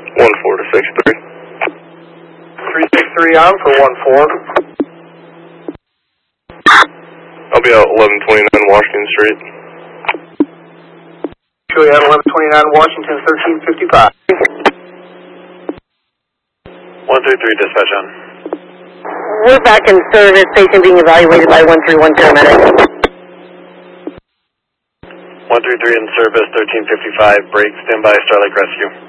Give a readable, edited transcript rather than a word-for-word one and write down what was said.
1-4 to 6-3. 363 on for 1-4. I'll be out 1129 Washington Street. Juliet 1129 Washington, 1355. 133 dispatch on. We're back in service. Patient being evaluated by 131 paramedics. 133 in service, 1355. Break. Stand by. Starlight Rescue.